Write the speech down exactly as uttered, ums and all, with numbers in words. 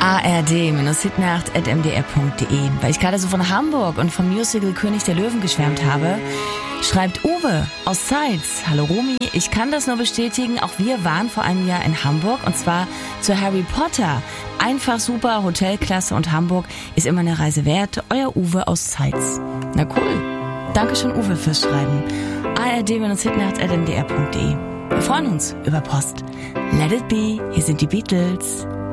A R D-hitnacht at m d r punkt d e. Weil ich gerade so von Hamburg und vom Musical König der Löwen geschwärmt habe, schreibt Uwe aus Zeitz: Hallo Romy, ich kann das nur bestätigen, auch wir waren vor einem Jahr in Hamburg und zwar zu Harry Potter. Einfach super, Hotelklasse und Hamburg ist immer eine Reise wert. Euer Uwe aus Zeitz. Na cool. Dankeschön Uwe fürs Schreiben. A R D-hitnacht at m d r punkt d e. Wir freuen uns über Post. Let it be, hier sind die Beatles.